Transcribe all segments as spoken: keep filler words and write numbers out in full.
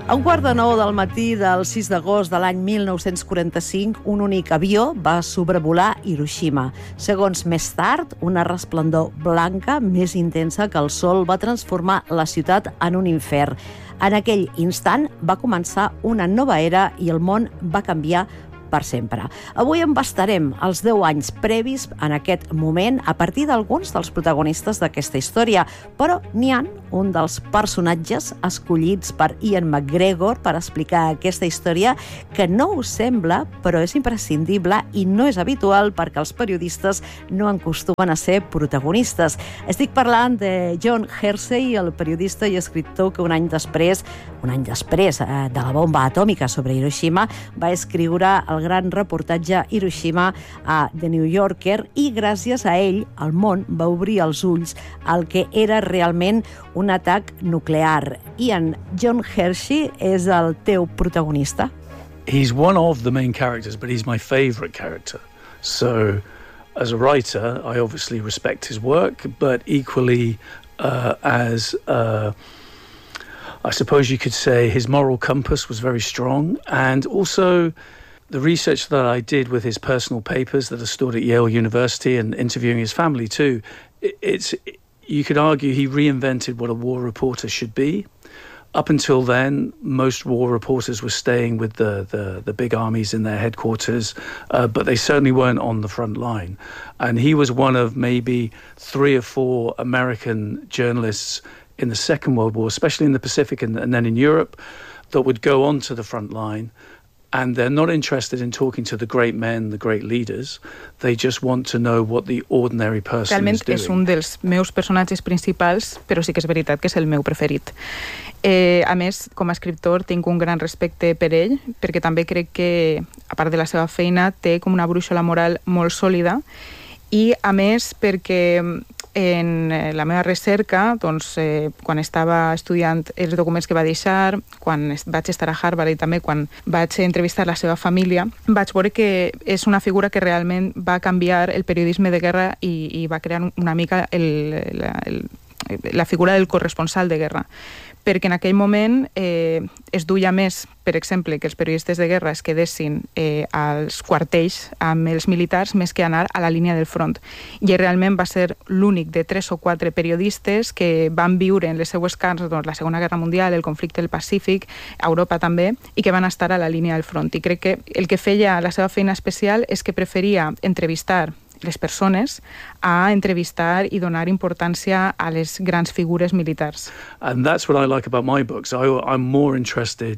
A un quart de nou del matí del sis d'agost de l'any mil nou-cents quaranta-cinc, un únic avió va sobrevolar Hiroshima. Segons més tard, una resplendor blanca més intensa que el sol va transformar la ciutat en un infern. En aquell instant va començar una nova era i el món va canviar per sempre. Avui embastarem els deu anys previs en aquest moment a partir d'alguns dels protagonistes d'aquesta història, però n'hi ha un dels personatges escollits per Ian McGregor per explicar aquesta història que no us sembla, però és imprescindible i no és habitual perquè els periodistes no acostumen a ser protagonistes. Estic parlant de John Hersey, el periodista i escriptor que un any després, un any després eh, de la bomba atòmica sobre Hiroshima, va escriure el gran reportatge Hiroshima a The New Yorker i gràcies a ell el món va obrir els ulls al que era realment un atac nuclear. Ian, John Hersey és el teu protagonista? He's one of the main characters, but he's my favourite character. So, as a writer, I obviously respect his work, but equally uh, as... Uh, I suppose you could say his moral compass was very strong, and also the research that I did with his personal papers that are stored at Yale University and interviewing his family too, it's, you could argue he reinvented what a war reporter should be. Up until then, most war reporters were staying with the, the, the big armies in their headquarters, uh, but they certainly weren't on the front line. And he was one of maybe three or four American journalists in the Second World War, especially in the Pacific and, and then in Europe, that would go on to the front line, and they're not interested in talking to the great men, the great leaders. They just want to know what the ordinary person Realment is doing. És un dels meus personatges principals, però sí que és veritat que és el meu preferit. Eh, a més, com a escriptor, tinc un gran respecte per ell, perquè també crec que, a part de la seva feina, té com una brúixola moral molt sòlida, i a més perquè en la meva recerca, doncs, eh, quan estava estudiant els documents que va deixar, quan vaig estar a Harvard i també quan vaig entrevistar la seva família, vaig veure que és una figura que realment va canviar el periodisme de guerra i, i va crear una mica el, la, el, la figura del corresponsal de guerra. Perquè en aquell moment eh, es duia més, per exemple, que els periodistes de guerra es quedessin eh, als quartells amb els militars més que anar a la línia del front. I realment va ser l'únic de tres o quatre periodistes que van viure en les seues carns doncs, la Segona Guerra Mundial, el conflicte del Pacífic, a Europa també, i que van estar a la línia del front. I crec que el que feia la seva feina especial és que preferia entrevistar les persones a entrevistar i donar importància a les grans figures militars. And that's what I like about my books. I, I'm more interested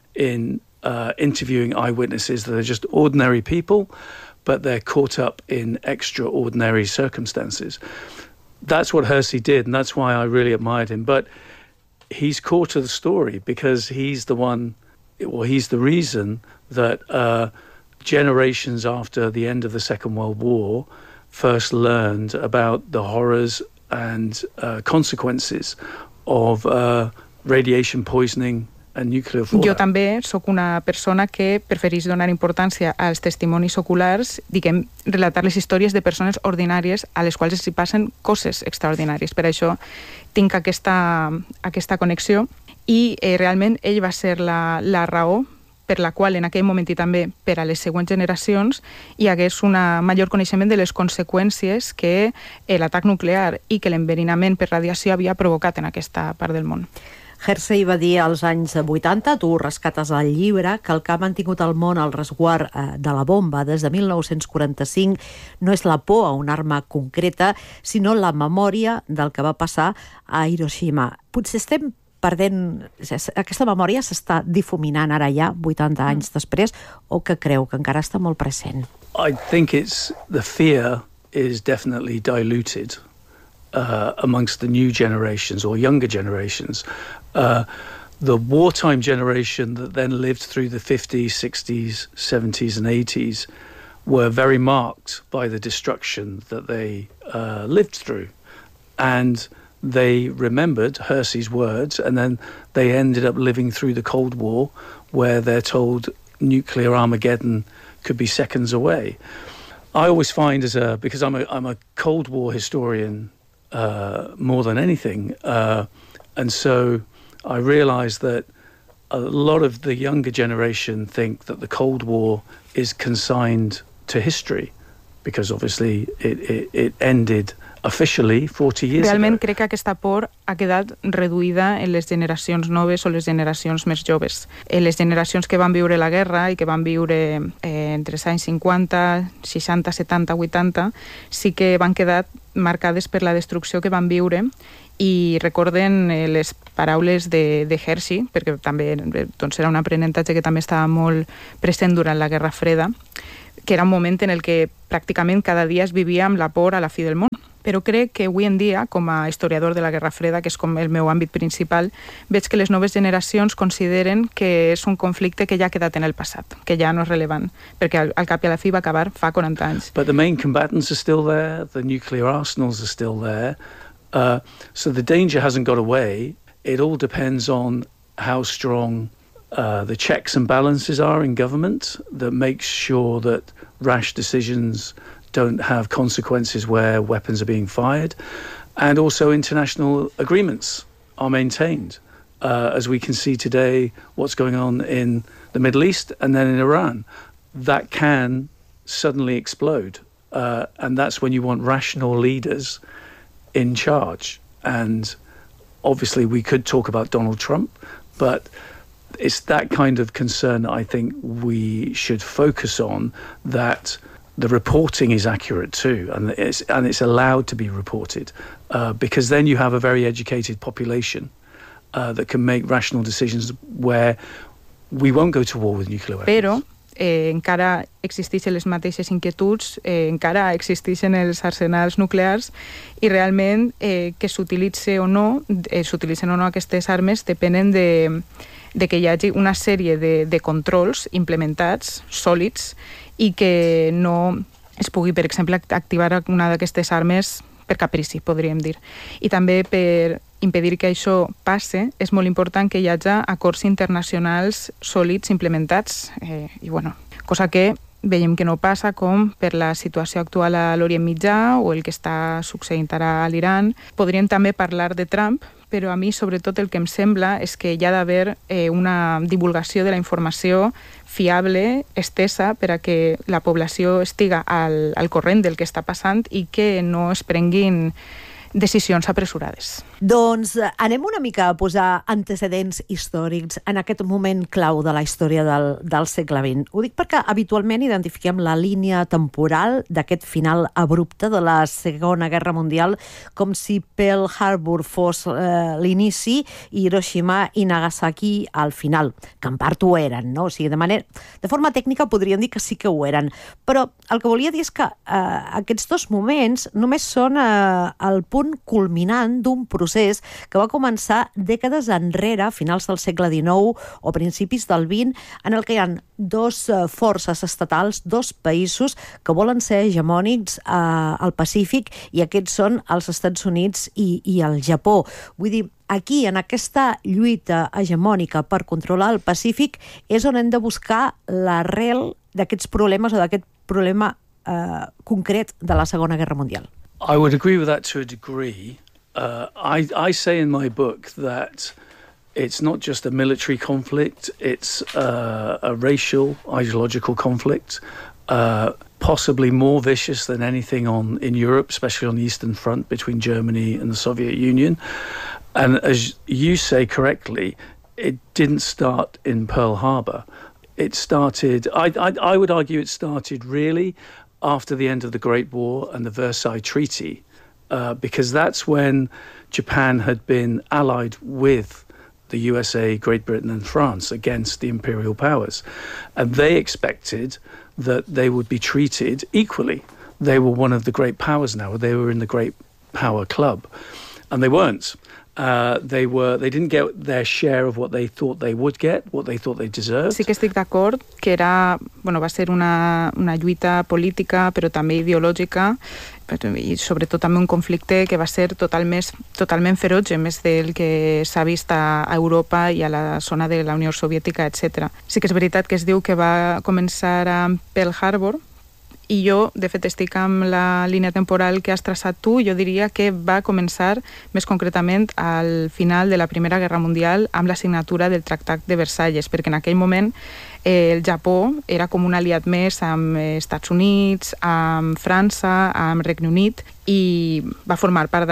in uh, interviewing eyewitnesses that are just ordinary people, but they're caught up in extraordinary circumstances. That's what Hersey did, and that's why I really admired him. But he's core to the story because he's the one, well, he's the reason that uh, generations after the end of the Second World War first learned about the horrors and uh, consequences of uh, radiation poisoning and nuclear fallout. Jo també sóc una persona que prefereix donar importància als testimonis oculars, diguem, relatar les històries de persones ordinàries a les quals s'hi passen coses extraordinàries. Per això tinc aquesta, aquesta connexió i eh, realment ell va ser la, la raó per la qual en aquell moment i també per a les següents generacions hi hagués un major coneixement de les conseqüències que l'atac nuclear i que l'enverinament per radiació havia provocat en aquesta part del món. Hersey va dir als anys vuitanta, tu rescates el llibre, que el que ha mantingut el món al resguard de la bomba des de mil nou-cents quaranta-cinc no és la por a una arma concreta, sinó la memòria del que va passar a Hiroshima. Potser estem perdent, aquesta memòria s'està difuminant ara ja, vuitanta anys després, o que creu que encara està molt present? I think it's the fear is definitely diluted uh, amongst the new generations or younger generations. Uh, the wartime generation that then lived through the fifties, sixties, seventies and eighties were very marked by the destruction that they uh, lived through. And they remembered Hersey's words, and then they ended up living through the Cold War, where they're told nuclear Armageddon could be seconds away. I always find, as a because I'm a I'm a Cold War historian uh, more than anything, uh, and so I realised that a lot of the younger generation think that the Cold War is consigned to history, because obviously it, it, it ended officially forty years Realment ago. crec que aquesta por ha quedat reduïda en les generacions noves o les generacions més joves. En les generacions que van viure la guerra i que van viure eh, entre els anys cinquanta, seixanta, setanta, vuitanta, sí que van quedar marcades per la destrucció que van viure i recorden eh, les paraules de, de Hershey, perquè també doncs, era un aprenentatge que també estava molt present durant la Guerra Freda, que era un moment en el que pràcticament cada dia es vivia amb la por a la fi del món. Però crec que avui en dia, com a historiador de la Guerra Freda, que és com el meu àmbit principal, veig que les noves generacions consideren que és un conflicte que ja ha quedat en el passat, que ja no és relevant, perquè al, al cap i a la fi va acabar fa quaranta anys. But the main combatants are still there, the nuclear arsenals are still there, uh, so the danger hasn't got away. It all depends on how strong uh, the checks and balances are in government that makes sure that rash decisions don't have consequences where weapons are being fired, and also international agreements are maintained. Uh, as we can see today, what's going on in the Middle East and then in Iran, that can suddenly explode. Uh, and that's when you want rational leaders in charge. And obviously we could talk about Donald Trump, but it's that kind of concern that I think we should focus on, that the reporting is accurate too, and it's, and it's allowed to be reported, uh, because then you have a very educated population uh, that can make rational decisions where we won't go to war with nuclear weapons. Però eh, encara existeixen les mateixes inquietuds, eh, encara existeixen els arsenals nuclears i realment eh, que s'utilitzi o no, eh, s'utilitzen o no aquestes armes depenen de, de que hi hagi una sèrie de, de controls implementats, sòlids, i que no es pugui, per exemple, activar una d'aquestes armes per caprici, podríem dir. I també per impedir que això passe, és molt important que hi hagi acords internacionals sòlids implementats, eh, i bueno, cosa que veiem que no passa, com per la situació actual a l'Orient Mitjà o el que està succeint ara a l'Iran. Podríem també parlar de Trump, però a mi sobretot el que em sembla és que hi ha d'haver eh, una divulgació de la informació fiable, estesa, per a que la població estiga al, al corrent del que està passant i que no es prenguin decisions apressurades. Doncs anem una mica a posar antecedents històrics en aquest moment clau de la història del, del segle vint. Ho dic perquè habitualment identifiquem la línia temporal d'aquest final abrupte de la Segona Guerra Mundial com si Pearl Harbor fos eh, l'inici i Hiroshima i Nagasaki al final, que en part ho eren, no? O sigui, de manera, de forma tècnica podríem dir que sí que ho eren, però el que volia dir és que eh, aquests dos moments només són eh, el punt culminant d'un procés que va començar dècades enrere, a finals del segle dinou o principis del vint, en el que hi ha dos forces estatals, dos països que volen ser hegemònics eh, al Pacífic, i aquests són els Estats Units i, i el Japó. Vull dir, aquí, en aquesta lluita hegemònica per controlar el Pacífic, és on hem de buscar l'arrel d'aquests problemes o d'aquest problema eh, concret de la Segona Guerra Mundial. I would agree with that to a degree. Uh, I, I say in my book that it's not just a military conflict, it's uh, a racial, ideological conflict, uh, possibly more vicious than anything on in Europe, especially on the Eastern Front between Germany and the Soviet Union. And as you say correctly, it didn't start in Pearl Harbor. It started, I, I, I would argue it started really after the end of the Great War and the Versailles Treaty, uh, because that's when Japan had been allied with the U S A, Great Britain and France against the imperial powers. And they expected that they would be treated equally. They were one of the great powers now. They were in the great power club. And they weren't. Uh, they were they didn't get their share of what they thought they would get, what they thought they deserved. Sí que estic d'acord que era, bueno, va ser una, una lluita política però també ideològica i sobretot també un conflicte que va ser totalment, totalment ferotge, més del que s'ha vist a Europa i a la zona de la Unió Soviètica, etcètera. Sí que és veritat que es diu que va començar a Pearl Harbor I jo, de fet, estic amb la línia temporal que has traçat tu. Jo diria que va començar més concretament al final de la Primera Guerra Mundial amb la signatura del Tractat de Versalles, perquè en aquell moment eh, el Japó era com un aliat més amb eh, Estats Units, amb França, amb Regne Unit, i va formar part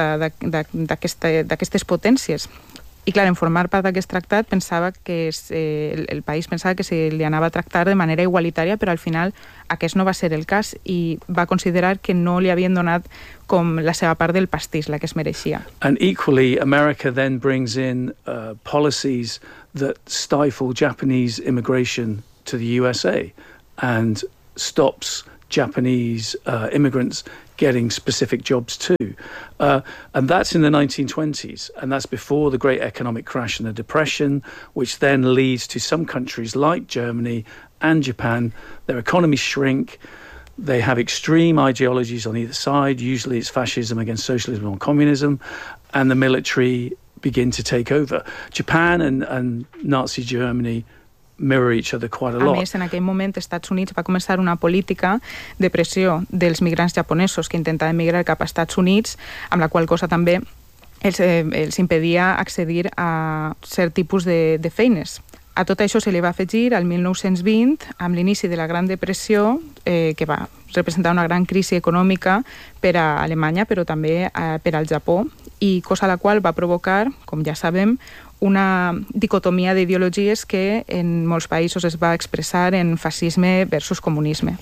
d'aquestes potències. I clar, en formar part d'aquest tractat pensava que eh, el, el país pensava que se li anava a tractar de manera igualitària, però al final aquest no va ser el cas i va considerar que no li havien donat com la seva part del pastís, la que es mereixia. And equally, America then brings in uh, policies that stifle Japanese immigration to the U S A and stops Japanese uh, immigrants getting specific jobs too. Uh, and that's in the nineteen twenties, and that's before the great economic crash and the Depression, which then leads to some countries like Germany and Japan, their economies shrink, they have extreme ideologies on either side, usually it's fascism against socialism or communism, and the military begin to take over. Japan and, and Nazi Germany mirror each other quite a lot. A més, en aquell moment, Estats Units va començar una política de pressió dels migrants japonesos que intentaven migrar cap a Estats Units, amb la qual cosa també els, eh, els impedia accedir a cert tipus de, de feines. A tot això se li va afegir al mil nou-cents vint, amb l'inici de la Gran Depressió, eh, que va representar una gran crisi econòmica per a Alemanya, però també eh, per al Japó, i cosa la qual va provocar, com ja sabem, una dicotomia d'ideologies que en molts països es va expressar en fascisme versus comunisme.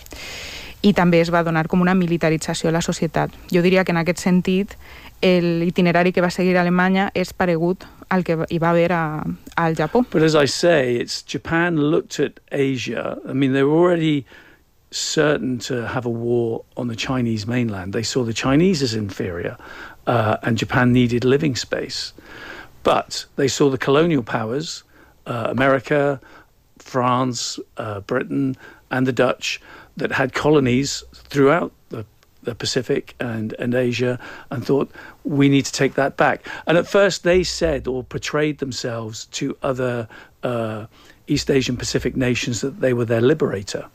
I també es va donar com una militarització a la societat. Jo diria que en aquest sentit l'itinerari que va seguir Alemanya és paregut al que hi va haver a, al Japó. But as I say, it's Japan looked at Asia. I mean, they were already certain to have a war on the Chinese mainland. They saw the Chinese as inferior, uh, and Japan needed living space. But they saw the colonial powers, uh, America, France, uh, Britain, and the Dutch, that had colonies throughout the, the Pacific and, and Asia, and thought, we need to take that back. And at first they said or portrayed themselves to other uh, East Asian Pacific nations that they were their liberator.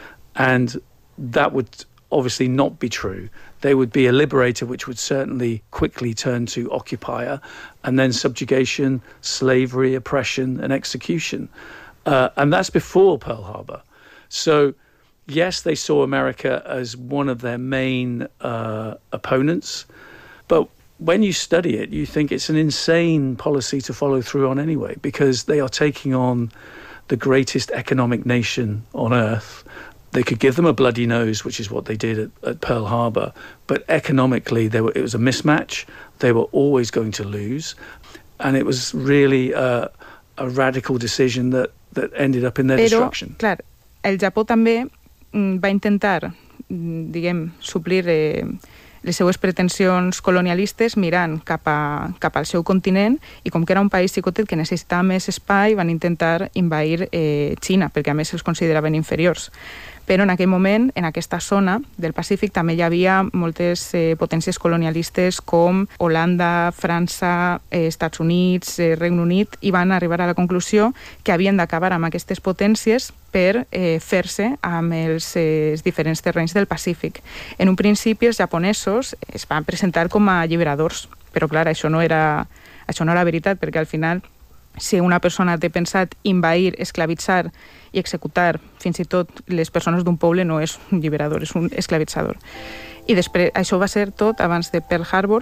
And that would obviously not be true. They would be a liberator which would certainly quickly turn to occupier, and then subjugation, slavery, oppression, and execution. Uh, and that's before Pearl Harbor. So, yes, they saw America as one of their main uh, opponents, but when you study it, you think it's an insane policy to follow through on anyway, because they are taking on the greatest economic nation on earth. They could give them a bloody nose, which is what they did at, at Pearl Harbor, but economically they were, it was a mismatch. They were always going to lose, and it was really a, a radical decision that, that ended up in their Però, destruction. Clar, el Japó també va intentar, diguem, suplir eh, les seues pretensions colonialistes mirant cap, a, cap al seu continent, i com que era un país xicotet que necessitava més espai, van intentar invair eh, Xina, perquè a més els consideraven inferiors. Però en aquell moment, en aquesta zona del Pacífic, també hi havia moltes eh, potències colonialistes com Holanda, França, eh, Estats Units, eh, Regne Unit, i van arribar a la conclusió que havien d'acabar amb aquestes potències per eh, fer-se amb els, eh, els diferents terrenys del Pacífic. En un principi, els japonesos es van presentar com a alliberadors, però clar, això no era, això no era veritat, perquè al final, si una persona té pensat invair, esclavitzar i executar fins i tot les persones d'un poble, no és un alliberador, és un esclavitzador. I després, això va ser tot abans de Pearl Harbor,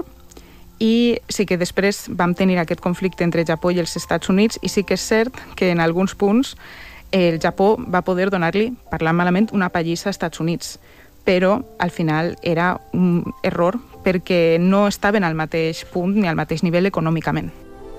i sí que després vam tenir aquest conflicte entre Japó i els Estats Units, i sí que és cert que en alguns punts el Japó va poder donar-li, parlant malament, una pallissa als Estats Units, però al final era un error perquè no estaven al mateix punt ni al mateix nivell econòmicament.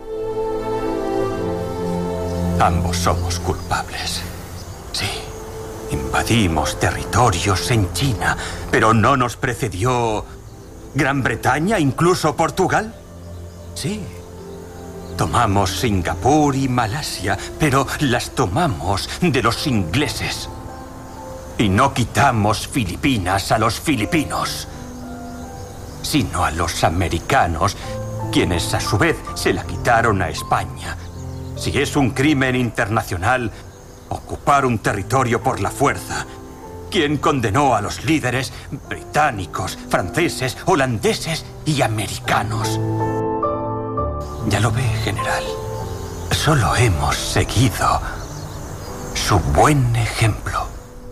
Ambos somos culpables. Sí, invadimos territorios en China, pero ¿no nos precedió Gran Bretaña, incluso Portugal? Sí. Tomamos Singapur y Malasia, pero las tomamos de los ingleses. Y no quitamos Filipinas a los filipinos, sino a los americanos, quienes a su vez se la quitaron a España. Si es un crimen internacional ocupar un territorio por la fuerza, quien condenó a los líderes británicos, franceses, holandeses y americanos. Ya lo ve, general. Solo hemos seguido su buen ejemplo.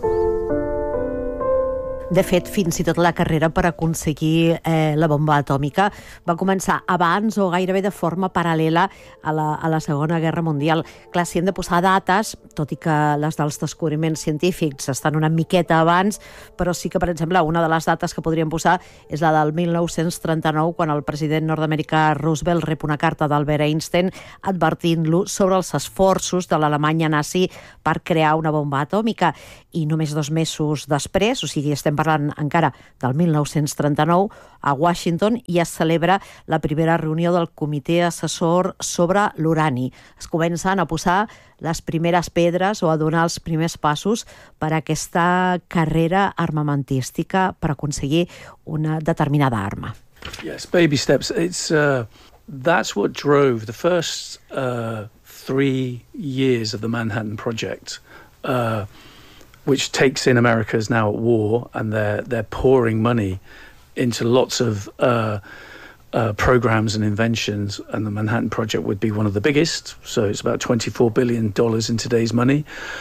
De fet, fins i tot la carrera per aconseguir eh, la bomba atòmica va començar abans o gairebé de forma paral·lela a la, a la Segona Guerra Mundial. Clar, si hem de posar dates, tot i que les dels descobriments científics estan una miqueta abans, però sí que, per exemple, una de les dates que podríem posar és la del mil nou-cents trenta-nou, quan el president nord-americà Roosevelt rep una carta d'Albert Einstein advertint-lo sobre els esforços de l'Alemanya nazi per crear una bomba atòmica. I només dos mesos després, o sigui, estem parlant encara del mil nou-cents trenta-nou, a Washington ja es celebra la primera reunió del comitè assessor sobre l'urani. Es comencen a posar les primeres pedres o a donar els primers passos per a aquesta carrera armamentística per aconseguir una determinada arma. Yes, baby steps. It's uh, that's what drove the first uh, three years of the Manhattan Project. Uh, which takes in America's now at war, and they're they're pouring money into lots of uh, uh, programs and inventions, and the Manhattan Project would be one of the biggest, so it's about twenty-four billion dollars in today's money.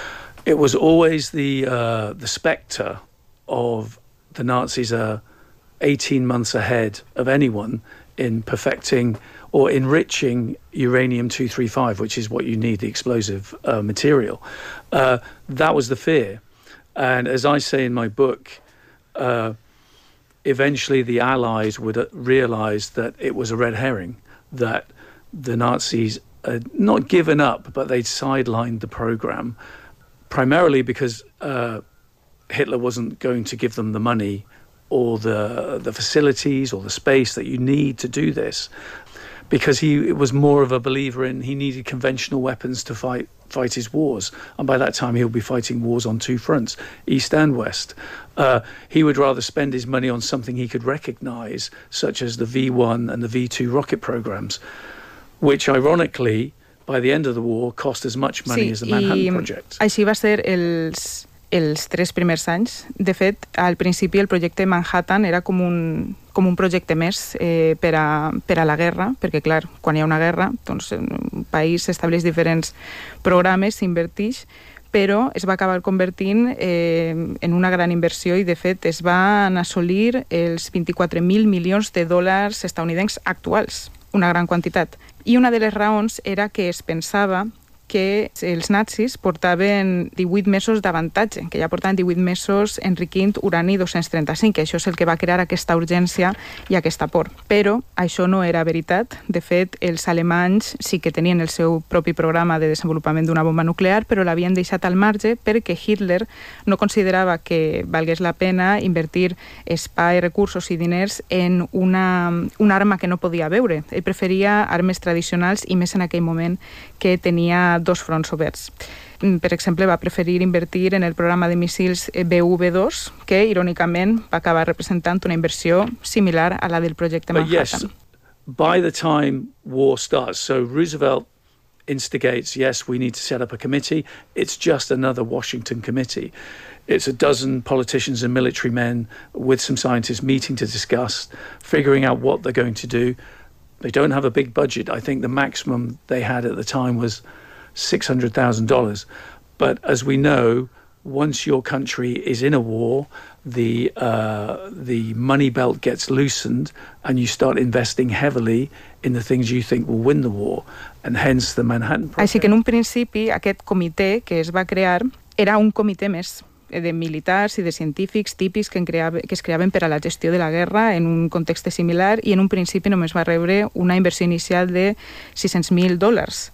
It was always the uh, the spectre of the Nazis are eighteen months ahead of anyone in perfecting or enriching uranium two thirty-five, which is what you need, the explosive uh, material. Uh, that was the fear. And as I say in my book, uh, eventually the Allies would realize that it was a red herring, that the Nazis had not given up, but they'd sidelined the program, primarily because uh, Hitler wasn't going to give them the money or the the facilities or the space that you need to do this, because he was more of a believer in he needed conventional weapons to fight fight his wars, and by that time he'll be fighting wars on two fronts, east and west. Uh, he would rather spend his money on something he could recognise, such as the V one and the V two rocket programs, which ironically, by the end of the war, cost as much money sí, as the Manhattan Project. Així va ser els, els tres primers anys. De fet, al principi el projecte Manhattan era com un, com un projecte més eh, per, a, per a la guerra, perquè, clar, quan hi ha una guerra, doncs un país estableix diferents programes, s'invertix, però es va acabar convertint eh, en una gran inversió i, de fet, es van assolir els vint-i-quatre mil milions de dòlars estadounidencs actuals, una gran quantitat. I una de les raons era que es pensava que els nazis portaven divuit mesos d'avantatge, que ja portaven divuit mesos enriquint urani dos-cents trenta-cinc, que això és el que va crear aquesta urgència i aquesta por. Però això no era veritat. De fet, els alemanys sí que tenien el seu propi programa de desenvolupament d'una bomba nuclear, però l'havien deixat al marge perquè Hitler no considerava que valgués la pena invertir espai, recursos i diners en una, una arma que no podia veure. Ell preferia armes tradicionals i més en aquell moment que tenia dos fronts oberts. Per exemple, va preferir invertir en el programa de míssils B U B dos, que, irònicament, va acabar representant una inversió similar a la del projecte Manhattan. But yes, by the time war starts, so Roosevelt instigates, yes, we need to set up a committee. It's just another Washington committee. It's a dozen politicians and military men with some scientists meeting to discuss, figuring out what they're going to do. They don't have a big budget. I think the maximum they had at the time was six hundred thousand dollars. But as we know, once your country is in a war, the uh, the money belt gets loosened and you start investing heavily in the things you think will win the war, and hence the Manhattan Project. Així que en un principi aquest comitè que es va crear era un comitè més de militars i de científics típics que, creava, que es creaven per a la gestió de la guerra en un context similar, i en un principi només va rebre una inversió inicial de sis-cents mil dòlars.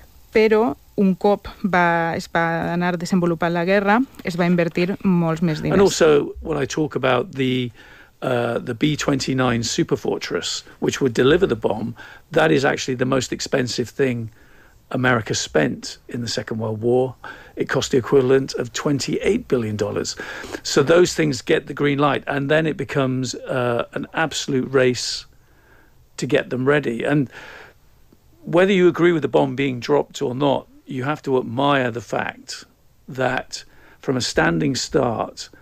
Però un cop va, es va anar desenvolupant la guerra, es va invertir molts més diners. And also, when I talk about the uh, the B twenty-nine Superfortress, which would deliver the bomb, that is actually the most expensive thing America spent in the Second World War. It cost the equivalent of twenty-eight billion dollars. So those things get the green light, and then it becomes uh, an absolute race to get them ready. And whether you agree with the bomb being dropped or not, you have to admire the fact that from a standing start,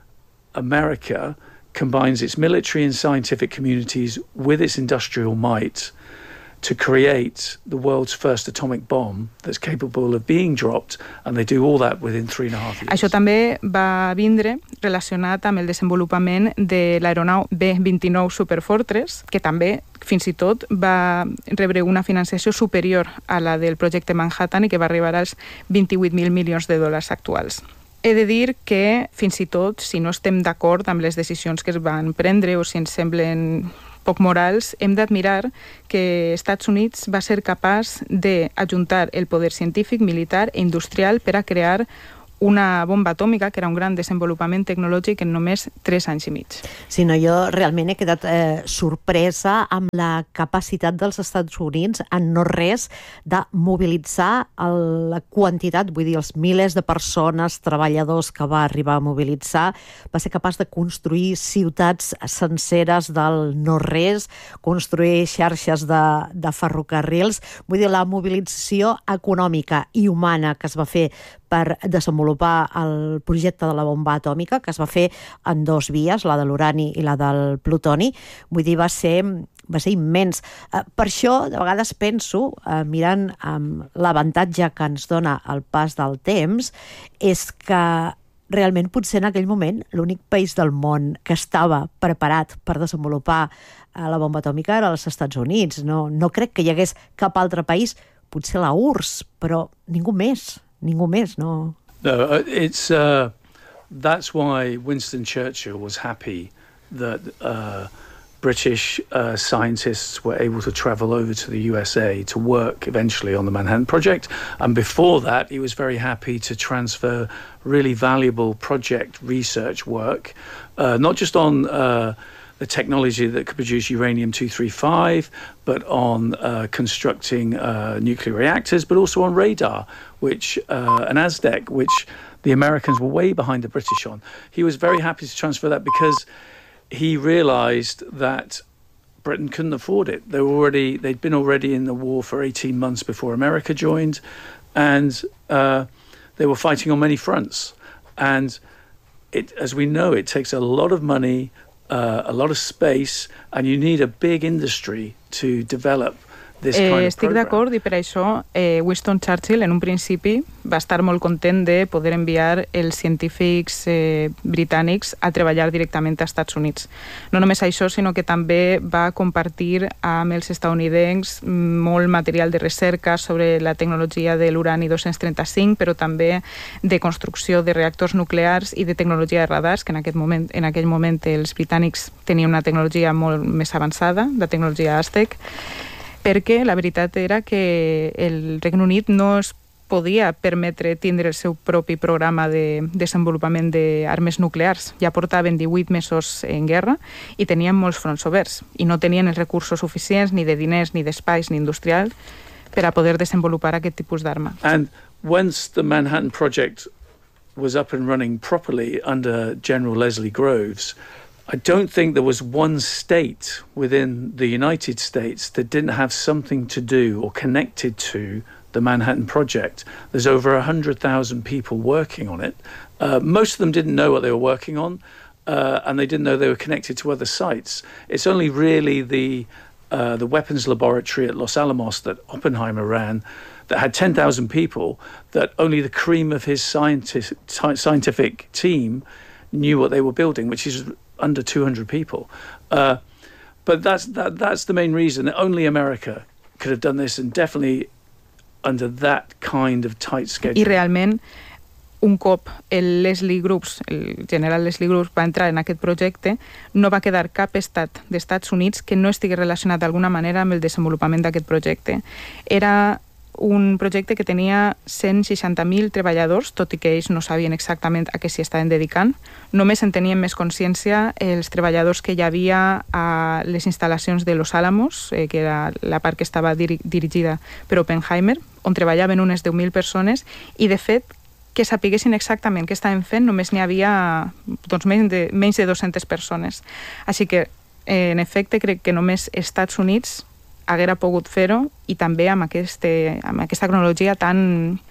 America combines its military and scientific communities with its industrial might to create the world's first atomic bomb that's capable of being dropped, and they do all that within three and a half years. Això també va vindre relacionat amb el desenvolupament de l'aeronau B vint-i-nou Superfortress, que també, fins i tot, va rebre una financiació superior a la del projecte Manhattan i que va arribar als vint-i-vuit mil milions de dòlars actuals. He de dir que, fins i tot, si no estem d'acord amb les decisions que es van prendre o si ens semblen poc morals, hem d'admirar que Estats Units va ser capaç d'ajuntar el poder científic, militar i industrial per a crear una bomba atòmica, que era un gran desenvolupament tecnològic en només tres anys i mig. Sí, no, jo realment he quedat eh, sorpresa amb la capacitat dels Estats Units en no res de mobilitzar el, la quantitat, vull dir, els milers de persones, treballadors que va arribar a mobilitzar, va ser capaç de construir ciutats senceres del no res, construir xarxes de, de ferrocarrils, vull dir, la mobilització econòmica i humana que es va fer per desenvolupar el projecte de la bomba atòmica, que es va fer en dos vies, la de l'urani i la del plutoni. Vull dir, va ser, va ser immens. Eh, per això, de vegades penso, eh, mirant eh, l'avantatge que ens dona el pas del temps, és que realment potser en aquell moment l'únic país del món que estava preparat per desenvolupar eh, la bomba atòmica era els Estats Units. No, no crec que hi hagués cap altre país, potser la U R S S, però ningú més. Ningú més, no? No, it's uh, that's why Winston Churchill was happy that uh, British uh, scientists were able to travel over to the U S A to work eventually on the Manhattan Project, and before that he was very happy to transfer really valuable project research work, uh, not just on uh, the technology that could produce uranium two thirty-five, but on uh, constructing uh, nuclear reactors, but also on radar, which uh, and Aztec, which the Americans were way behind the British on. He was very happy to transfer that because he realized that Britain couldn't afford it. They were already they'd been already in the war for eighteen months before America joined, and uh, they were fighting on many fronts. And it, as we know, it takes a lot of money, Uh, a lot of space, and you need a big industry to develop this kind eh, of estic program. d'acord, i per això eh, Winston Churchill en un principi va estar molt content de poder enviar els científics eh, britànics a treballar directament als Estats Units. No només això, sinó que també va compartir amb els estatunidencs molt material de recerca sobre la tecnologia de l'urani dos-cents trenta-cinc, però també de construcció de reactors nuclears i de tecnologia de radars, que en aquest moment, en aquell moment els britànics tenien una tecnologia molt més avançada, la tecnologia Aztec, perquè la veritat era que el Regne Unit no es podia permetre tindre el seu propi programa de desenvolupament d'armes nuclears. Ja portaven divuit mesos en guerra i tenien molts fronts oberts i no tenien els recursos suficients ni de diners, ni d'espais, ni industrial per a poder desenvolupar aquest tipus d'arma. And once the Manhattan Project was up and running properly under General Leslie Groves, I don't think there was one state within the United States that didn't have something to do or connected to the Manhattan Project. There's over one hundred thousand people working on it. Uh, most of them didn't know what they were working on, uh, and they didn't know they were connected to other sites. It's only really the uh, the weapons laboratory at Los Alamos that Oppenheimer ran that had ten thousand people, that only the cream of his scientific, scientific team knew what they were building, which is under two hundred people. Uh, but that's that, that's the main reason. Only America could have done this, and definitely under that kind of tight schedule. I realment, un cop el Leslie Groves, el general Leslie Groves va entrar en aquest projecte, no va quedar cap estat d'Estats Units que no estigui relacionat d'alguna manera amb el desenvolupament d'aquest projecte. Era un projecte que tenia cent seixanta mil treballadors, tot i que ells no sabien exactament a què s'hi estaven dedicant. Només en tenien més consciència els treballadors que hi havia a les instal·lacions de Los Alamos, eh, que era la part que estava dir- dirigida per Oppenheimer, on treballaven unes deu mil persones, i de fet, que sapiguessin exactament què estaven fent, només n'hi havia doncs, menys de, menys de dues-centes persones. Així que, eh, en efecte, crec que només Estats Units haguera pogut fer-ho, i també amb, aquest, amb aquesta cronologia tan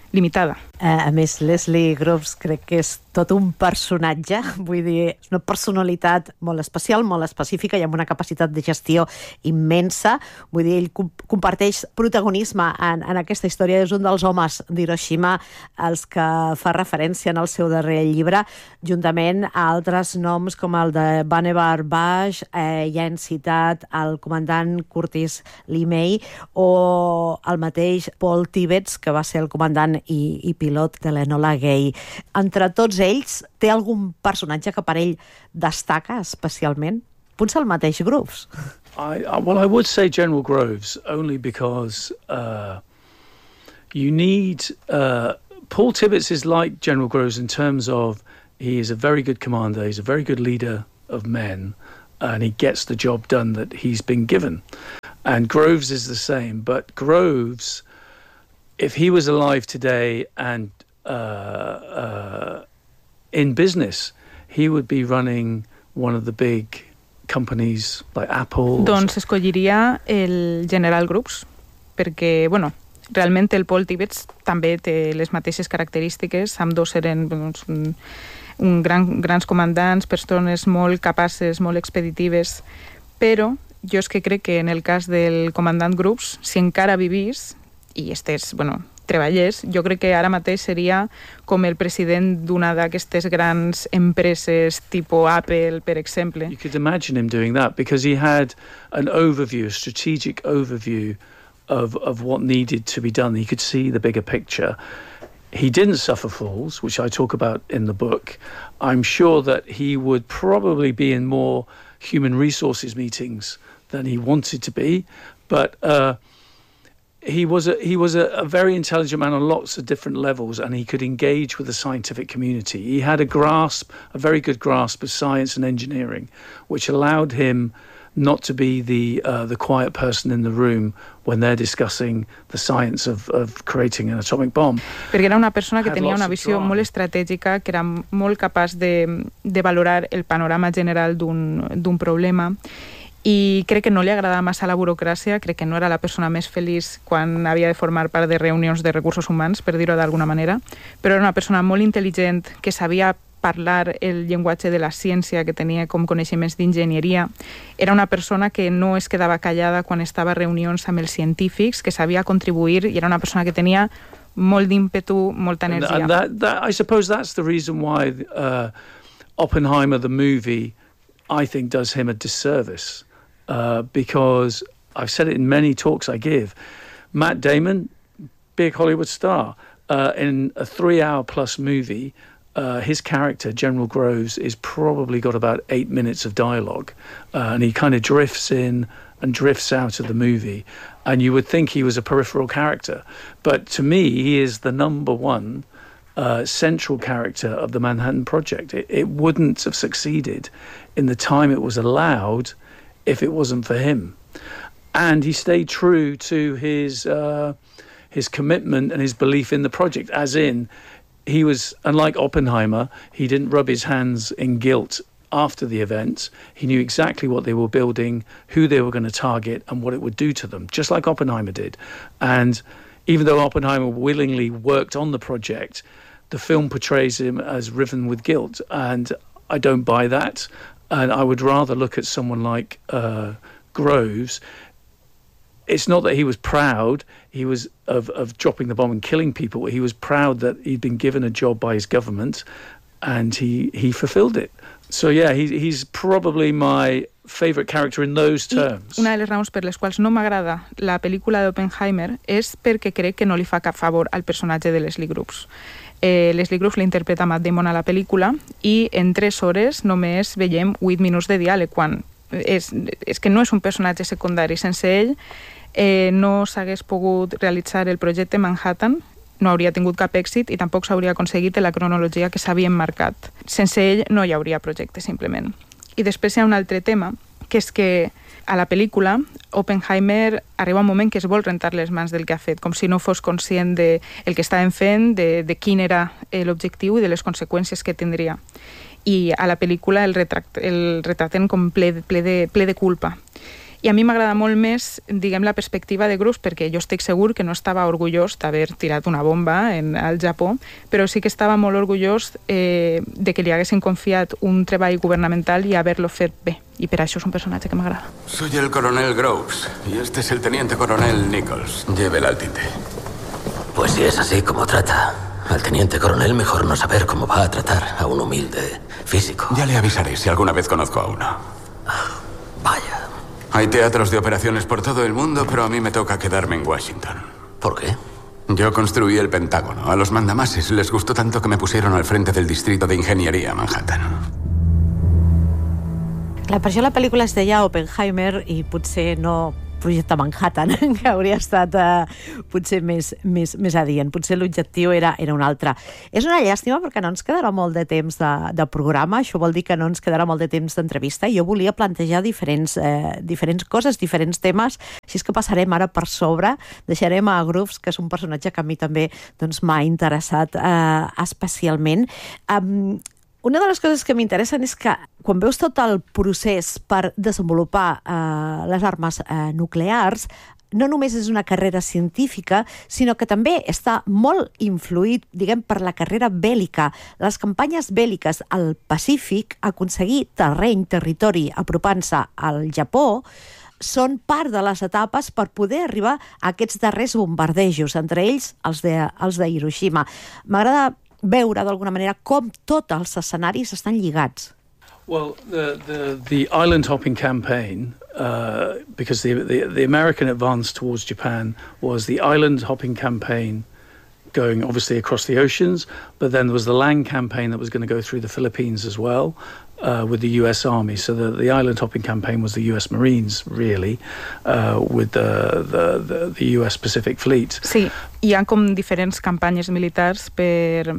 limitada. A més, Leslie Groves crec que és tot un personatge, vull dir, és una personalitat molt especial, molt específica i amb una capacitat de gestió immensa. Vull dir, ell comparteix protagonisme en, en aquesta història. És un dels homes d'Hiroshima als que fa referència en el seu darrer llibre, juntament a altres noms com el de Vannevar Bush, eh, ja hem citat el comandant Curtis LeMay o el mateix Paul Tibbets, que va ser el comandant i, i pilot de l'Enola Gay. Entre tots ells, té algun personatge que per ell destaca especialment? Potser el mateix Groves. I, well, I would say General Groves, only because uh, you need... Uh, Paul Tibbets is like General Groves in terms of he is a very good commander, he's a very good leader of men, and he gets the job done that he's been given. And Groves is the same, but Groves, if he was alive today and uh, uh, in business, he would be running one of the big companies like Apple. Doncs escolliria el General Groves, perquè, bueno, realment el Paul Tibbets també té les mateixes característiques, ambdós eren doncs, un, un gran, grans comandants, persones molt capaces, molt expeditives, però jo és que crec que en el cas del comandant Groves, si encara vivís i estés, bueno, treballés, jo crec que ara mateix seria com el president d'una d'aquestes grans empreses tipus Apple, per exemple. You could imagine him doing that because he had an overview, a strategic overview of, of what needed to be done. He could see the bigger picture. He didn't suffer fools, which I talk about in the book. I'm sure that he would probably be in more human resources meetings than he wanted to be, but uh, he was a, he was a, a very intelligent man on lots of different levels, and he could engage with the scientific community. He had a grasp, a very good grasp of science and engineering, which allowed him not to be the uh, the quiet person in the room when they're discussing the science of, of creating an atomic bomb. Perquè era una persona que tenia una visió molt estratègica, que era molt capaç de, de valorar el panorama general d'un, d'un problema, i crec que no li agradava massa la burocràcia, crec que no era la persona més feliç quan havia de formar part de reunions de recursos humans, per dir-ho d'alguna manera, però era una persona molt intel·ligent, que sabia parlar el llenguatge de la ciència, que tenia com coneixements d'enginyeria. Era una persona que no es quedava callada quan estava a reunions amb els científics, que sabia contribuir, i era una persona que tenia molt d'ímpetu, molta energia. And, and that, that, I suppose that's the reason why uh, Oppenheimer, the movie, I think does him a disservice. Uh, because I've said it in many talks I give, Matt Damon, big Hollywood star, uh, in a three-hour plus movie, uh, his character, General Groves, is probably got about eight minutes of dialogue, uh, and he kind of drifts in and drifts out of the movie, and you would think he was a peripheral character, but to me, he is the number one uh, central character of the Manhattan Project. It, it wouldn't have succeeded in the time it was allowed if it wasn't for him. And he stayed true to his uh, his commitment and his belief in the project, as in, he was, unlike Oppenheimer, he didn't rub his hands in guilt after the event. He knew exactly what they were building, who they were going to target, and what it would do to them, just like Oppenheimer did. And even though Oppenheimer willingly worked on the project, the film portrays him as riven with guilt, and I don't buy that. And I would rather look at someone like uh, Groves. It's not that he was proud he was of, of dropping the bomb and killing people. He was proud that he'd been given a job by his government and he, he fulfilled it. So yeah, he, he's probably my favorite character in those terms. I una de les raons per les quals no m'agrada la pel·lícula d'Oppenheimer és perquè crec que no li fa cap favor al personatge de Leslie Groves. Eh, Leslie Groves l'interpreta Matt Damon a la pel·lícula i en tres hores només veiem vuit minuts de diàleg, quan és, és que no és un personatge secundari. Sense ell eh, no s'hagués pogut realitzar el projecte Manhattan, no hauria tingut cap èxit i tampoc s'hauria aconseguit la cronologia que s'havien marcat. Sense ell no hi hauria projecte, simplement. I després hi ha un altre tema, que és que a la pel·lícula, Oppenheimer arriba un moment que es vol rentar les mans del que ha fet, com si no fos conscient de el que estaven fent, de, de quin era l'objectiu i de les conseqüències que tindria. I a la pel·lícula el, retract, el retraten com ple, ple, de, ple de culpa. I a mi m'agrada molt més, diguem, la perspectiva de Grubbs, perquè jo estic segur que no estava orgullós d'haver tirat una bomba en, al Japó, però sí que estava molt orgullós eh, de que li haguessin confiat un treball governamental i haver-lo fet bé. I per això és un personatge que m'agrada. Soy el coronel Groves y este es el teniente coronel Nichols. Llévela al tinte. Pues si es así como trata al teniente coronel, mejor no saber cómo va a tratar a un humilde físico. Ya le avisaré si alguna vez conozco a uno. Vaya. Hay teatros de operaciones por todo el mundo, pero a mí me toca quedarme en Washington. ¿Por qué? Yo construí el Pentágono. A los mandamases les gustó tanto que me pusieron al frente del distrito de ingeniería a Manhattan. Clar, per això la pel·lícula es deia Oppenheimer i potser no Projecte Manhattan, que hauria estat eh, potser més, més, més adient. Potser l'objectiu era, era un altre. És una llàstima perquè no ens quedarà molt de temps de, de programa, això vol dir que no ens quedarà molt de temps d'entrevista. Jo volia plantejar diferents, eh, diferents coses, diferents temes, així és que passarem ara per sobre. Deixarem a Groves, que és un personatge que a mi també doncs, m'ha interessat eh, especialment. Um, Una de les coses que m'interessen és que quan veus tot el procés per desenvolupar eh, les armes eh, nuclears, no només és una carrera científica, sinó que també està molt influït, diguem, per la carrera bèl·lica. Les campanyes bèl·liques al Pacífic, aconseguir terreny, territori, apropant-se al Japó, són part de les etapes per poder arribar a aquests darrers bombardejos, entre ells els de, els de Hiroshima. M'agrada veure d'alguna manera com tots els escenaris estan lligats. Well, the the, the island hopping campaign, uh, because the, the the American advance towards Japan was the island hopping campaign, going obviously across the oceans, but then there was the land campaign that was going to go through the Philippines as well, uh, with the U S Army. So the, the island hopping campaign was the U S Marines, really, uh, with the, the, the, the U S Pacific Fleet. Sí, hi ha com diferents campanyes militars per,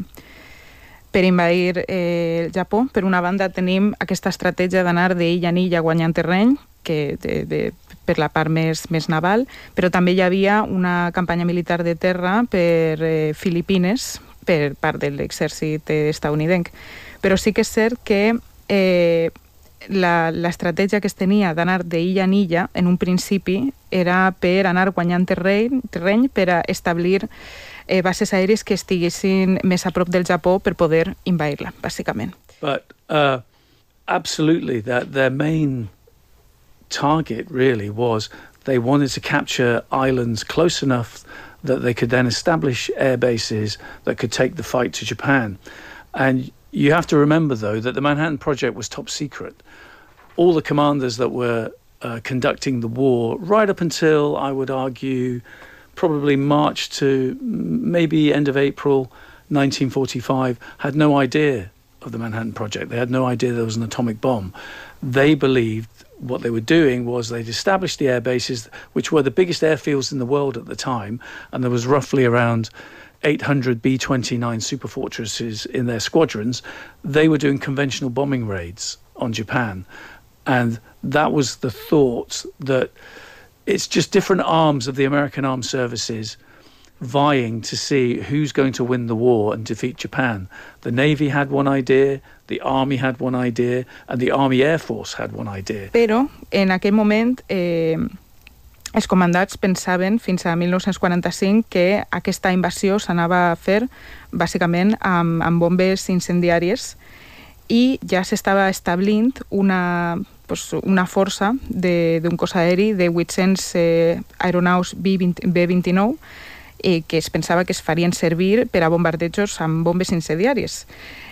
per invadir eh, el Japó. Per una banda tenim aquesta estratègia d'anar d'illa en illa guanyant terreny, que de, de, per la part més, més naval, però també hi havia una campanya militar de terra per eh, Filipines, per part de l'exèrcit estadounidenc. Però sí que és cert que eh, l'estratègia que es tenia d'anar d'illa en illa, en un principi, era per anar guanyant terreny, terreny per a establir eh, bases aèries que estiguessin més a prop del Japó per poder invadir-la, bàsicament. But uh, absolutely, that their main target really was they wanted to capture islands close enough that they could then establish air bases that could take the fight to Japan. And you have to remember, though, that the Manhattan Project was top secret. All the commanders that were uh, conducting the war, right up until, I would argue, probably March to maybe end of April nineteen forty-five, had no idea of the Manhattan Project. They had no idea there was an atomic bomb. They believed what they were doing was they'd established the air bases, which were the biggest airfields in the world at the time, and there was roughly around eight hundred B twenty-nine superfortresses in their squadrons. They were doing conventional bombing raids on Japan, and that was the thought that it's just different arms of the American armed services vying to see who's going to win the war and defeat Japan. The Navy had one idea, the Army had one idea, and the Army Air Force had one idea. Però en aquell moment eh, els comandants pensaven fins a mil nou-cents quaranta-cinc que aquesta invasió s'anava a fer bàsicament amb, amb bombes incendiàries i ja s'estava establint una, pues, una força d'un cos aeri de vuit-cents eh, aeronaus B vint-i-nou eh, que es pensava que es farien servir per a bombardejos amb bombes incendiàries.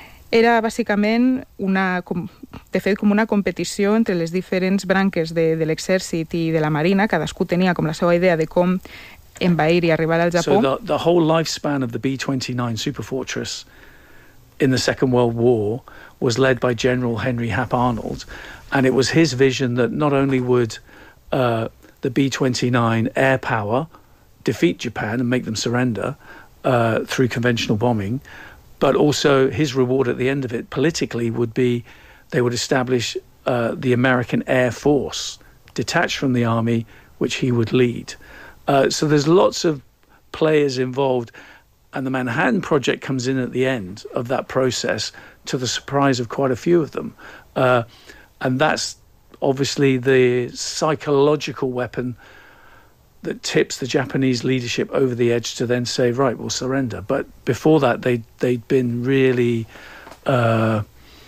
Era bàsicament una, de fet, com una competició entre les diferents branques de, de l'exèrcit i de la marina. Cadascú tenia com la seva idea de com envair i arribar al Japó. So the, the whole lifespan of the B twenty-nine Superfortress in the Second World War was led by General Henry Hap Arnold, and it was his vision that not only would uh, the B twenty-nine air power defeat Japan and make them surrender uh, through conventional bombing, but also his reward at the end of it politically would be they would establish uh, the American Air Force detached from the army, which he would lead. Uh, so there's lots of players involved, and the Manhattan Project comes in at the end of that process to the surprise of quite a few of them. Uh, and that's obviously the psychological weapon that tips the Japanese leadership over the edge to then say, right, we'll surrender. But before that, they, they'd been really uh,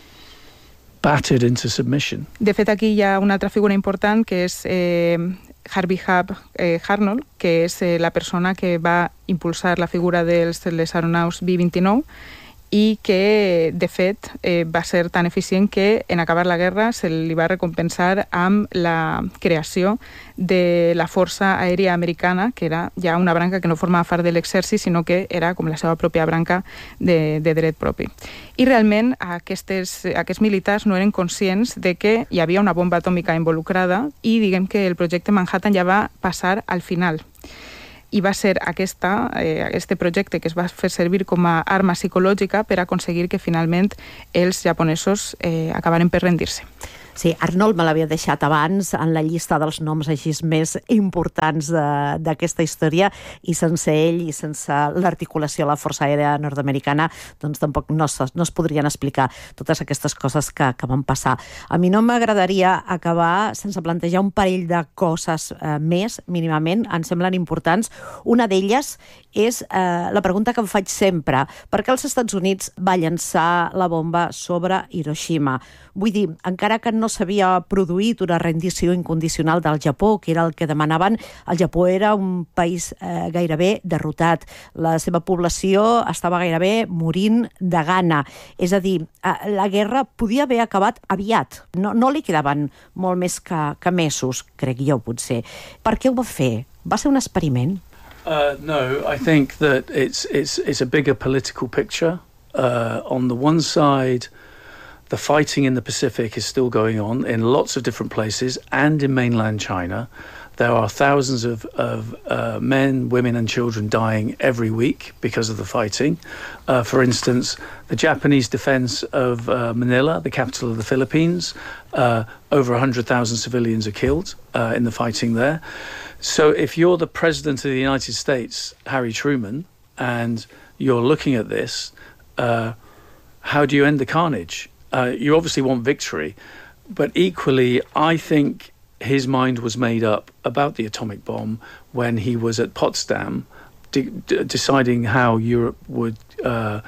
battered into submission. De fet, aquí hi ha una altra figura important, que és eh, Harvey Hub eh, Harnold, que és eh, la persona que va impulsar la figura dels les aeronaus B vint-i-nou, i que, de fet, eh, va ser tan eficient que en acabar la guerra se li va recompensar amb la creació de la Força Aèria Americana, que era ja una branca que no formava part de l'exèrcit, sinó que era com la seva pròpia branca de, de dret propi. I realment aquestes, aquests militars no eren conscients de que hi havia una bomba atòmica involucrada i diguem que el projecte Manhattan ja va passar al final. I va ser aquesta, eh, este projecte que es va fer servir com a arma psicològica per aconseguir que finalment els japonesos eh, acabaren per rendir-se. Sí, Arnold me l'havia deixat abans en la llista dels noms així més importants d'aquesta història, i sense ell i sense l'articulació de la Força Aèria Nord-Americana doncs tampoc no, no es podrien explicar totes aquestes coses que, que van passar. A mi no m'agradaria acabar sense plantejar un parell de coses eh, més, mínimament, em semblen importants. Una d'elles és eh, la pregunta que em faig sempre: per què els Estats Units va llançar la bomba sobre Hiroshima? Vull dir, encara que no s'havia produït una rendició incondicional del Japó, que era el que demanaven, el Japó era un país eh, gairebé derrotat. La seva població estava gairebé morint de gana. És a dir, eh, la guerra podia haver acabat aviat. No, no li quedaven molt més que, que mesos, crec jo, potser. Per què ho va fer? Va ser un experiment? Uh, no, I think that it's, it's, it's a bigger political picture. Uh, on the one side, the fighting in the Pacific is still going on in lots of different places and in mainland China. There are thousands of, of uh, men, women and children dying every week because of the fighting. Uh, for instance, the Japanese defense of uh, Manila, the capital of the Philippines, uh, over one hundred thousand civilians are killed uh, in the fighting there. So if you're the President of the United States, Harry Truman, and you're looking at this, uh, how do you end the carnage? Uh, you obviously want victory, but equally, I think his mind was made up about the atomic bomb when he was at Potsdam, de- de- deciding how Europe would uh,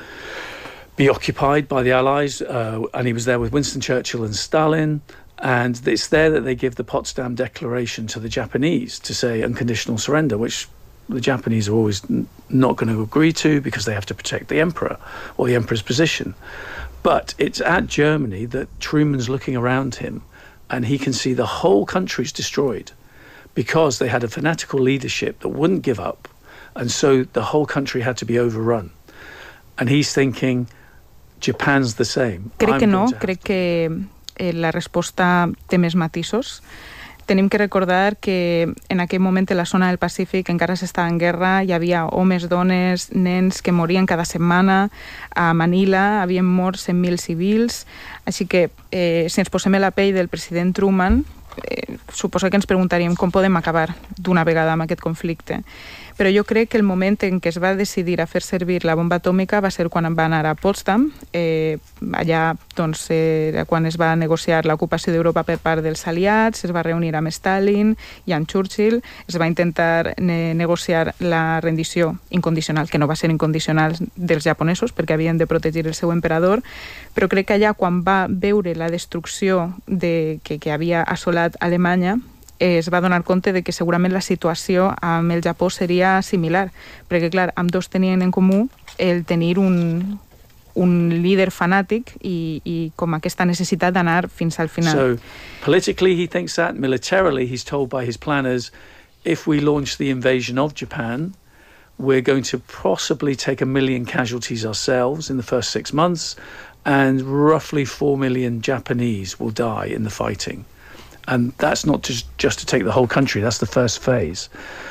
be occupied by the Allies, uh, and he was there with Winston Churchill and Stalin, and it's there that they give the Potsdam Declaration to the Japanese to say unconditional surrender, which the Japanese are always n- not going to agree to because they have to protect the emperor or the emperor's position. But it's at Germany that Truman's looking around him and he can see the whole country's destroyed because they had a fanatical leadership that wouldn't give up, and so the whole country had to be overrun. And he's thinking, Japan's the same. Crec que no, crec que eh, la resposta té més matisos. Tenim que recordar que en aquell moment a la zona del Pacífic encara s'estava en guerra, hi havia homes, dones, nens que morien cada setmana. A Manila havien mort cent mil civils, així que eh, si ens posem a la pell del president Truman, eh, suposo que ens preguntaríem com podem acabar d'una vegada amb aquest conflicte. Però jo crec que el moment en què es va decidir a fer servir la bomba atòmica va ser quan va anar a Potsdam. Eh, allà doncs, era quan es va negociar l'ocupació d'Europa per part dels aliats, es va reunir amb Stalin i amb Churchill, es va intentar ne- negociar la rendició incondicional, que no va ser incondicional, dels japonesos, perquè havien de protegir el seu emperador, però crec que allà quan va veure la destrucció de, que, que havia assolat Alemanya, es va donar compte de que segurament la situació amb el Japó seria similar, perquè clar, amb dos tenien en comú el tenir un, un líder fanàtic i, i com aquesta necessitat d'anar fins al final. So, politically he thinks that, militarily he's told by his planners, if we launch the invasion of Japan, we're going to possibly take a million casualties ourselves in the first six months, and roughly four million Japanese will die in the fighting. And that's not just, just to take the whole country, that's the first phase.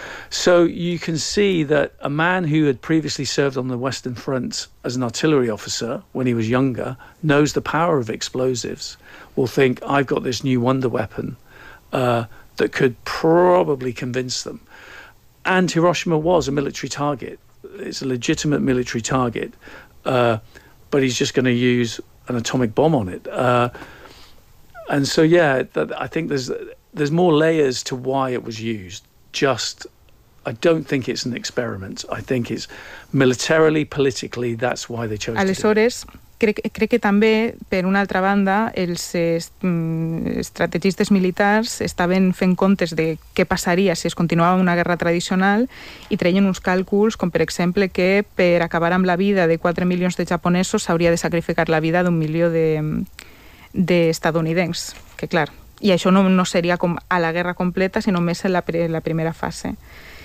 So you can see that a man who had previously served on the Western Front as an artillery officer when he was younger, knows the power of explosives, will think, I've got this new wonder weapon uh, that could probably convince them. And Hiroshima was a military target. It's a legitimate military target, uh, but he's just going to use an atomic bomb on it. Uh, and so yeah, that, I think there's there's more layers to why it was used. Just, I don't think it's an experiment. I think it's militarily, politically, that's why they chose Aleshores, to do it. Crec, crec que també, per una altra banda, els est, estrategistes militars estaven fent comptes de què passaria si es continuava una guerra tradicional i treien uns càlculs com, per exemple, que per acabar amb la vida de quatre milions de japonesos s'hauria de sacrificar la vida d'un milió d'estadounidencs. De, que clar, i això no, no seria com a la guerra completa, sinó més en la, la primera fase.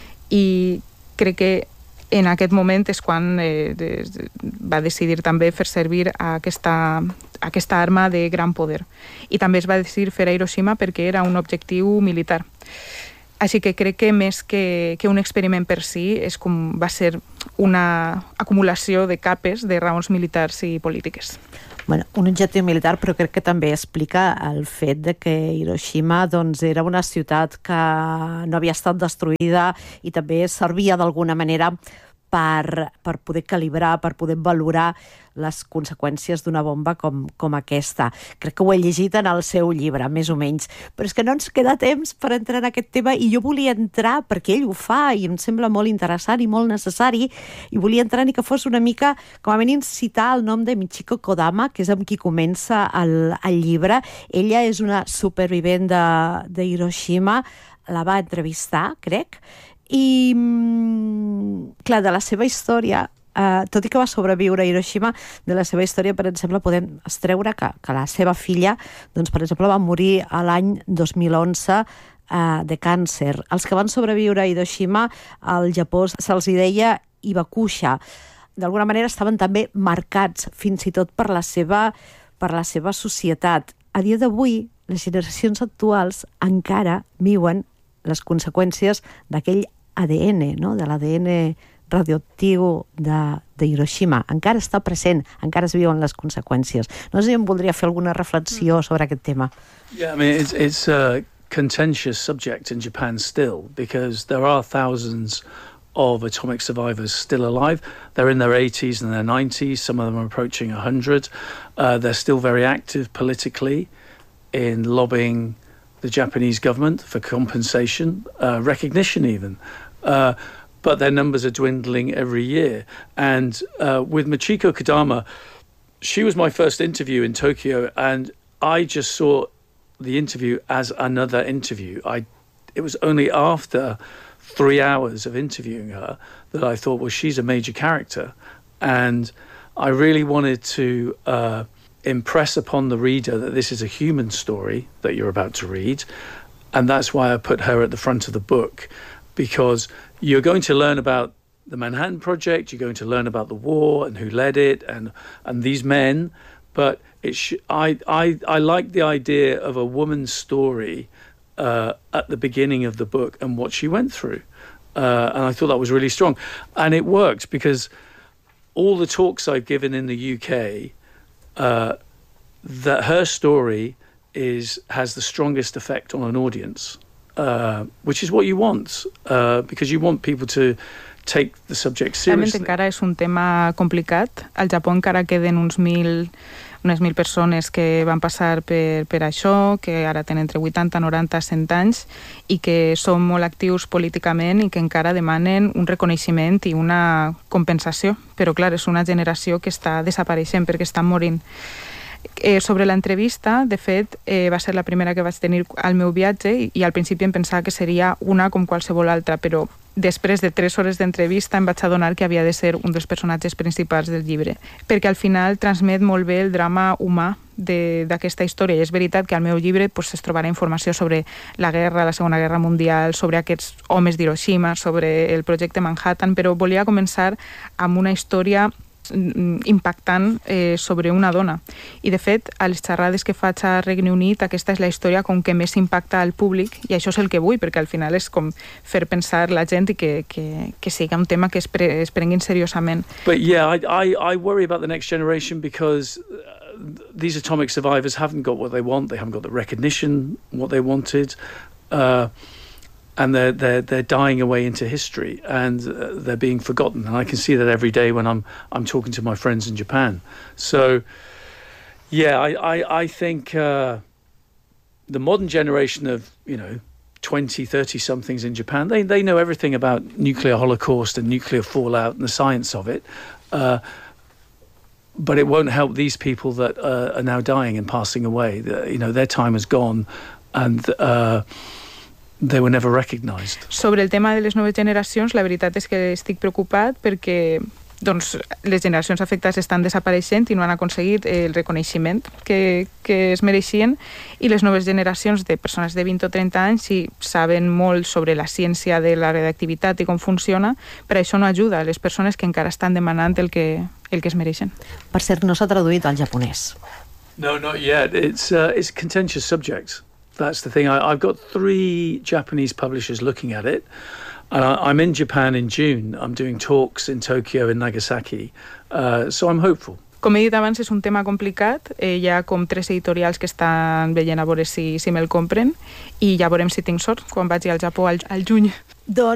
I crec que en aquest moment és quan eh, de, va decidir també fer servir aquesta, aquesta arma de gran poder. I també es va decidir fer a Hiroshima perquè era un objectiu militar. Així que crec que més que, que un experiment per si és com va ser una acumulació de capes de raons militars i polítiques. Bueno, un objectiu militar, però crec que també explica el fet de que Hiroshima doncs, era una ciutat que no havia estat destruïda i també servia d'alguna manera per, per poder calibrar, per poder valorar les conseqüències d'una bomba com, com aquesta. Crec que ho he llegit en el seu llibre, més o menys. Però és que no ens queda temps per entrar en aquest tema i jo volia entrar, perquè ell ho fa i em sembla molt interessant i molt necessari, i volia entrar ni que fos una mica, com a mínim, citar el nom de Michiko Kodama, que és amb qui comença el, el llibre. Ella és una supervivent de, de Hiroshima, la va entrevistar, crec, i, clar, de la seva història, eh, tot i que va sobreviure a Hiroshima, de la seva història, per exemple, podem extreure que, que la seva filla, doncs, per exemple, va morir a l'any dos mil onze eh, de càncer. Els que van sobreviure a Hiroshima, al Japó se'ls deia Ibakusha. D'alguna manera estaven també marcats, fins i tot per la seva, per la seva societat. A dia d'avui, les generacions actuals encara viuen les conseqüències d'aquell A D N, no? De l'A D N radioactiu de, de Hiroshima. Encara està present, encara es viuen les conseqüències. No sé si em voldria fer alguna reflexió sobre aquest tema. Yeah, I mean, it's, it's a contentious subject in Japan still, because there are thousands of atomic survivors still alive. They're in their eighties and their nineties. Some of them are approaching one hundred. Uh, they're still very active politically in lobbying the Japanese government for compensation, uh, recognition even. Uh, but their numbers are dwindling every year. And uh, with Michiko Kodama, she was my first interview in Tokyo, and I just saw the interview as another interview. I, it was only after three hours of interviewing her that I thought, well, she's a major character. And I really wanted to uh, impress upon the reader that this is a human story that you're about to read. And that's why I put her at the front of the book, because you're going to learn about the Manhattan Project, you're going to learn about the war and who led it and, and these men. But it sh- I, I, I like the idea of a woman's story uh, at the beginning of the book and what she went through. Uh, and I thought that was really strong. And it worked because all the talks I've given in the U K, uh, that her story is has the strongest effect on an audience, uh, which is what you want, uh, because you want people to take the subject seriously. Realment encara és un tema complicat. Al Japó encara queden uns mil, unes mil persones que van passar per, per això, que ara tenen entre vuitanta, noranta, cent anys, i que són molt actius políticament i que encara demanen un reconeixement i una compensació. Però, clar, és una generació que està desapareixent perquè estan morint. Eh, sobre l'entrevista, de fet, eh, va ser la primera que vaig tenir al meu viatge i, i al principi em pensava que seria una com qualsevol altra, però després de tres hores d'entrevista em vaig adonar que havia de ser un dels personatges principals del llibre, perquè al final transmet molt bé el drama humà d'aquesta història. I és veritat que al meu llibre pues, es trobarà informació sobre la guerra, la Segona Guerra Mundial, sobre aquests homes d'Hiroshima, sobre el projecte Manhattan, però volia començar amb una història impactant eh, sobre una dona. I de fet, a les xerrades que faig a Regne Unit, aquesta és la història com que més impacta al públic, i això és el que vull, perquè al final és com fer pensar la gent i que, que, que sigui un tema que es, pre, es prenguin seriosament. But yeah, I, I, I worry about the next generation because these atomic survivors haven't got what they want, they haven't got the recognition, what they wanted, uh, and they're, they're, they're dying away into history, and uh, they're being forgotten. And I can see that every day when I'm I'm talking to my friends in Japan. So, yeah, I, I, I think uh, the modern generation of, you know, twenty, thirty-somethings in Japan, they, they know everything about nuclear holocaust and nuclear fallout and the science of it. Uh, but it won't help these people that uh, are now dying and passing away. The, you know, their time is gone and uh, they were never recognized. Sobre el tema de les noves generacions, la veritat és que estic preocupat perquè doncs, les generacions afectades estan desapareixent i no han aconseguit el reconeixement que, que es mereixien, i les noves generacions de persones de vint o trenta anys sí saben molt sobre la ciència de la radioactivitat i com funciona, però això no ajuda a les persones que encara estan demanant el que, el que es mereixen. Per cert, no s'ha traduït al japonès. No, not yet. It's, uh, it's a contentious subject. That's the thing. I, I've got three Japanese publishers looking at it. And I, I'm in Japan in June. I'm doing talks in Tokyo and Nagasaki. Uh, so I'm hopeful. Com he dit abans, és un tema complicat. Eh, hi ha com tres editorials que estan veient a veure si, si me'l compren, i ja veurem si tinc sort quan vagi al Japó al, al juny. Doncs